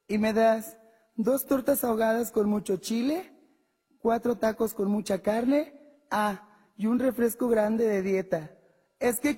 Y me das 2 tortas ahogadas con mucho chile, 4 tacos con mucha carne, y un refresco grande de dieta. Es que